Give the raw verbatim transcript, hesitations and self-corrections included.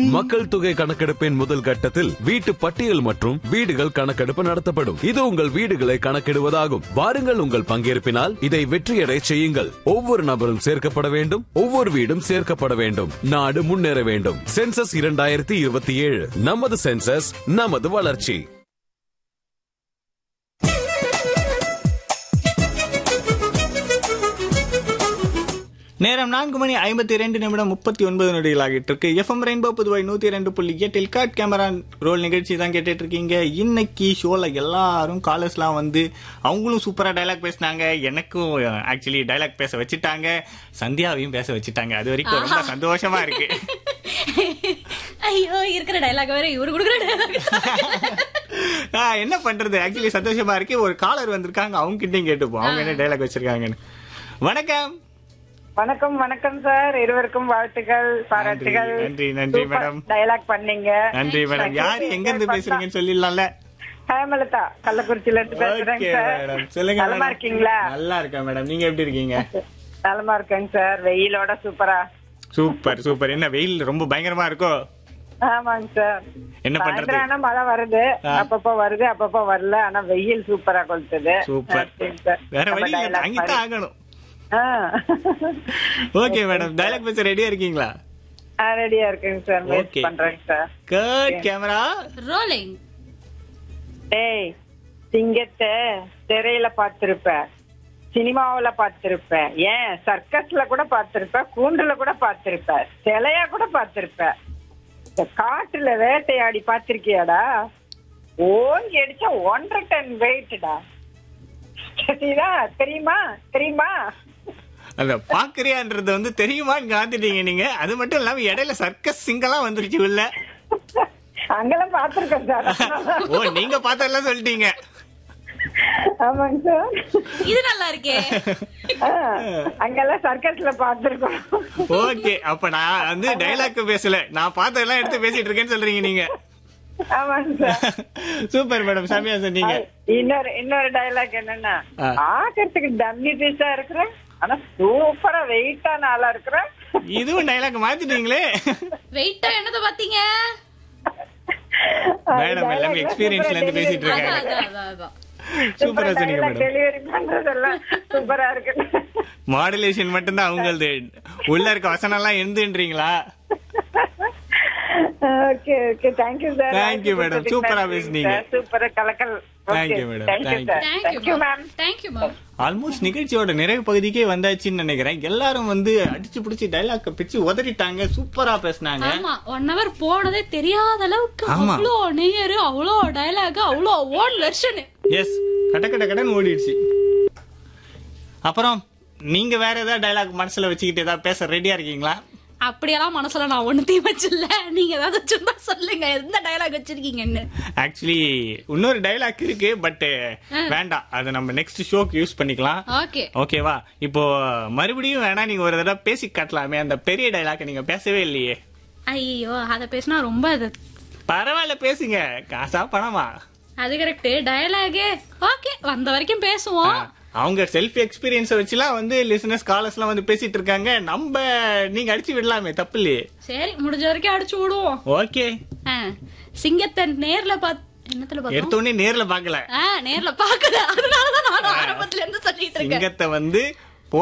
மக்கள் தொகை கணக்கெடுப்பின் முதல் கட்டத்தில் வீட்டு பட்டியல் மற்றும் வீடுகள் கணக்கெடுப்பு நடத்தப்படும். இது உங்கள் வீடுகளை கணக்கிடுவதாகும். வாருங்கள், உங்கள் பங்கேற்பினால் இதை வெற்றியடை செய்யுங்கள். ஒவ்வொரு நபரும் சேர்க்கப்பட வேண்டும், ஒவ்வொரு வீடும் சேர்க்கப்பட வேண்டும். நாடு முன்னேற வேண்டும். சென்சஸ் இரண்டாயிரத்தி இருபத்தி ஏழு, நமது சென்சஸ் நமது வளர்ச்சி. நேரம் நான்கு மணி ஐம்பத்தி இரண்டு நிமிடம் முப்பத்தி ஒன்பது நொடிகள் ஆகிட்டு இருக்கு. எஃப்எம் ரெயின்போ புதுவை நூத்தி இரண்டு புள்ளி எட்டில் கட் கேமரா ரோல் நிகழ்ச்சி தான் கேட்டுட்டு இருக்கீங்க. இன்னைக்கு ஷோல எல்லாரும் காலர்ஸ் எல்லாம் வந்து அவங்களும் சூப்பரா டைலாக் பேசினாங்க. எனக்கும் ஆக்சுவலி டைலாக் பேச வச்சுட்டாங்க, சந்தியாவையும் பேச வச்சுட்டாங்க. அது வரைக்கும் ரொம்ப சந்தோஷமா இருக்கு. ஐயோ, இருக்கிற டைலாக் வேற இவரு கொடுக்குற டைலாக். என்ன பண்றது, ஆக்சுவலி சந்தோஷமா இருக்கு. ஒரு காலர் வந்திருக்காங்க, அவங்க கிட்டையும் கேட்டுப்போம் அவங்க என்ன டைலாக் வச்சிருக்காங்கன்னு. வணக்கம். வணக்கம் வணக்கம் சார், இருவருக்கும் வாழ்த்துக்கள், பாராட்டுகள். நன்றி நன்றி மேடம். டயலாக் பண்ணீங்க. நன்றி மேடம். யாரு எங்க இருந்து பேசுறீங்கன்னு சொல்லிடலாம்ல? ஹேமலதா, கள்ளக்குறிச்சியில இருந்து பேசுறேங்க சார். சொல்லுங்க. நலமா இருக்கீங்களா? நல்லா இருக்கேன் மேடம், நீங்க எப்படி இருக்கீங்க? நலமா இருக்கேங்க சார். வெயிலோட சூப்பரா. Super super. என்ன வெயில் ரொம்ப பயங்கரமா இருக்கோ? ஆமாங்க சார். என்ன பண்றது, ஆனா மழை வருது, அப்பப்போ வருது அப்பப்போ வரல. ஆனா வெயில் சூப்பரா கொளுத்துது. சூப்பர். வேற வழி இல்ல, தாங்கித்தான் ஆகணும். ஓகே மேடம், டயலாக் பேச ரெடியா இருக்கீங்களா? ரெடியா இருக்கேங்க சார். வெயிட் பண்றேங்க சார். Cut camera rolling. டேய், சிங்கத்தை திரையில பாத்திருப்ப, சினிமாவுல பாத்திருப்ப, ஏன் சர்க்கஸ்ல கூட பாத்திருப்ப, கூண்டுல கூட பாத்திருப்ப, சிலையா கூட பாத்திருப்ப. இந்த காட்டுல வேட்டையாடி பாத்திருக்கியாடா? ஓங்கி அடிச்சா ஒன்றரை டன் வெயிட்டா. தெரியுமா தெரியுமா? அத பாக்குறியான்றது வந்து தெரியுமான்னு காத்துட்டீங்க நீங்க. அது மட்டும் இல்லாம இடையில சர்க்கஸ் சிங்கெல்லாம் வந்துருச்சு உள்ள. அங்கெல்லாம் பாத்திருக்கேன் சார். ஓ, நீங்க பார்த்ததெல்லாம் சொல்லிட்டீங்க. ஆமாங்க சார். இது நல்லா இருக்கே. அங்கெல்லாம் சர்க்கஸ்ல பாத்திருக்கோம். ஓகே, அப்ப நான் வந்து டைலாக் பேசல, நான் பார்த்ததெல்லாம் எடுத்து பேசிட்டு இருக்கேன்னு சொல்றீங்க நீங்க. ஆமாங்க சார். சூப்பர் மேடம், சாமியா சொன்னீங்க. இன்னொரு இன்னொரு டைலாக் என்னன்னா, ஆக்கிறதுக்கு டம்மி பீஸா இருக்கிறேன், ஆனா சூப்பரா வெயிட்டான ஆளா இருக்கிறேன். இதுவும் டைலாக் மாத்திட்டீங்களே. வெயிட்டா என்னத பாத்தீங்க மேடம்? எல்லாமே எக்ஸ்பீரியன்ஸ்ல இருந்து பேசிட்டு இருக்காங்க. சூப்பரா சொன்னீங்க மேடம். டெலிவரி பண்றதெல்லாம் சூப்பரா இருக்கு. மாடுலேஷன் மட்டும் தான் அவங்களது, உள்ள இருக்க வசனம் எல்லாம் எழுந்துன்றீங்களா? Okay okay, thank you sir. Thank you madam, சூப்பரா பேசுனீங்க. சூப்பரா கலக்கல். Thank you madam. Thank you ma'am. Thank you ma'am. Almost நிகழ்ச்சியோட நிறைவு பகுதிக்கே வந்தாச்சுன்னு நினைக்கிறேன். எல்லாரும் வந்து அடிச்சு புடிச்சு டைலாக் பிச்சு உதறிட்டாங்க, சூப்பரா பேசினாங்க. ஆமா, ஒன் ஹவர் போனதே தெரியாத அளவுக்கு அவ்வளோ நேயர், அவ்வளோ டைலாக், அவ்வளோ ஓன் வெர்ஷன். எஸ், கட்ட கட்ட கடன்னு ஓடிடுச்சு. அப்புறம் நீங்க வேற ஏதாவது டைலாக் மனசுல வச்சுக்கிட்டு ஏதாவது பேச ரெடியா இருக்கீங்களா? அப்படியெல்லாம் மனசுல நான் ஒண்ணுத்தையும் வச்சில்ல. நீங்க ஏதாவது வச்சிருந்தா சொல்லுங்க, எந்த டைலாக் வச்சிருக்கீங்கன்னு. ஆக்சுவலி இன்னொரு டைலாக் இருக்கு, பட் வேண்டாம், அது நம்ம நெக்ஸ்ட் ஷோக்கு யூஸ் பண்ணிக்கலாம். ஓகே ஓகேவா? இப்போ மறுபடியும் வேணா நீங்க ஒரு தடவை பேசி காட்டலாமே, அந்த பெரிய டைலாக் நீங்க பேசவே இல்லையே. ஐயோ, அத பேசினா ரொம்ப அது. பரவாயில்ல, பேசுங்க. காசா பணமா? அது கரெக்ட். டயலாகே ஓகே, வந்த வரைக்கும் பேசுவோம். அவங்க செல்ஃப் எக்ஸ்பீரியன்ஸ் வச்சுலாம் வந்து லிசனர்ஸ் காலர்ஸ் எல்லாம் வந்து பேசிட்டு இருக்காங்க. நம்ம நீங்க அடிச்சு விடலாமே, தப்பு இல்லையே. சரி, முடிஞ்ச வரைக்கும் அடிச்சு விடுவோம். ஓகே. சிங்கத்தை நேர்ல பாத்து என்னத்துல பாத்தோம்? எடுத்த உடனே நேர்ல பாக்கல. நேர்ல பாக்கல, அதனாலதான் நான் ஆரம்பத்துல இருந்து சொல்லிட்டு இருக்கேன். சிங்கத்தை வந்து